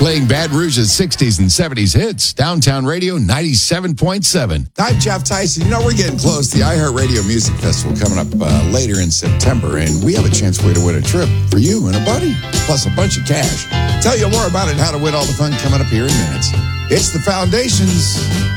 Playing Baton Rouge's 60s and 70s hits. Downtown Radio 97.7. I'm Jeff Tyson. You know, we're getting close. The iHeartRadio Music Festival coming up later in September, and we have a chance for you to win a trip for you and a buddy, plus a bunch of cash. Tell you more about it and how to win all the fun coming up here in minutes. It's the Foundations.